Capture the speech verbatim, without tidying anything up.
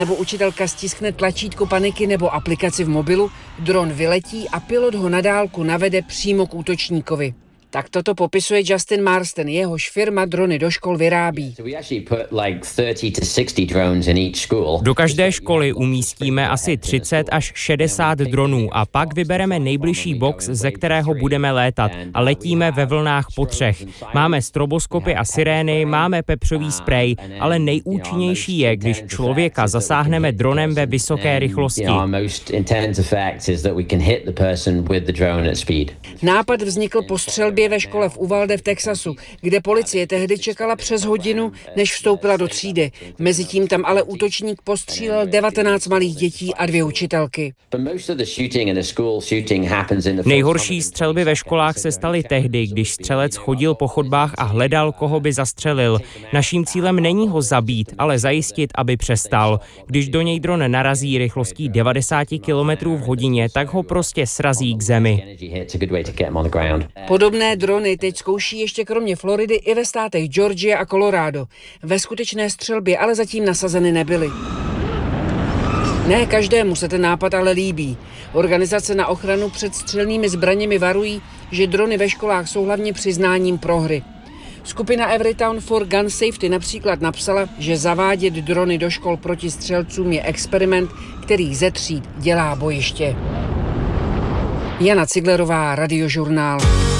nebo učitelka stiskne tlačítko paniky nebo aplikaci v mobilu, dron vyletí a pilot ho na dálku navede přímo k útočníkovi. Tak toto popisuje Justin Marston, jehož firma drony do škol vyrábí. Do každé školy umístíme asi třicet až šedesát dronů a pak vybereme nejbližší box, ze kterého budeme létat a letíme ve vlnách po třech. Máme stroboskopy a sirény, máme pepřový sprej, ale nejúčinnější je, když člověka zasáhneme dronem ve vysoké rychlosti. Nápad vznikl po střelbě ve škole v Uvalde v Texasu, kde policie tehdy čekala přes hodinu, než vstoupila do třídy. Mezitím tam ale útočník postřílel devatenáct malých dětí a dvě učitelky. Nejhorší střelby ve školách se staly tehdy, když střelec chodil po chodbách a hledal, koho by zastřelil. Naším cílem není ho zabít, ale zajistit, aby přestal. Když do něj dron narazí rychlostí devadesát kilometrů v hodině, tak ho prostě srazí k zemi. Podobné drony teď zkouší ještě kromě Floridy i ve státech Georgia a Colorado. Ve skutečné střelbě ale zatím nasazeny nebyly. Ne každému se ten nápad ale líbí. Organizace na ochranu před střelnými zbraněmi varují, že drony ve školách jsou hlavně přiznáním prohry. Skupina Everytown for Gun Safety například napsala, že zavádět drony do škol proti střelcům je experiment, který ze tříd dělá bojiště. Jana Ciglerová, Radiožurnál.